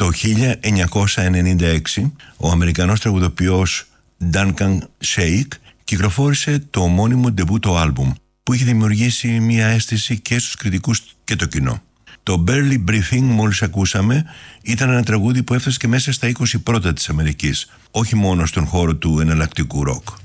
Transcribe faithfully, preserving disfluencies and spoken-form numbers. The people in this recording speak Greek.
Το χίλια εννιακόσια ενενήντα έξι ο Αμερικανός τραγουδοποιός Duncan Sheik κυκλοφόρησε το ομώνυμο ντεμπούτο άλμπουμ που είχε δημιουργήσει μια αίσθηση και στους κριτικούς και το κοινό. Το Barely Breathing, μόλις ακούσαμε, ήταν ένα τραγούδι που έφτασε και μέσα στα είκοσι πρώτα της Αμερικής, όχι μόνο στον χώρο του εναλλακτικού ροκ.